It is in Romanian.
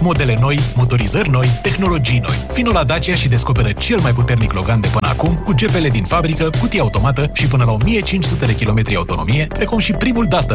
Modele noi, motorizări noi, tehnologii noi. Vino la Dacia și descoperă cel mai puternic Logan de până acum, cu GPL din fabrică, cutie automată și până la 1500 de kilometri autonomie, precum și primul Duster